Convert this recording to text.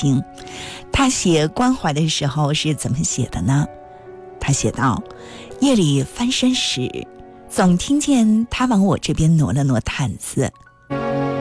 情。他写关怀的时候是怎么写的呢？他写道：夜里翻身时，总听见他往我这边挪了挪毯子，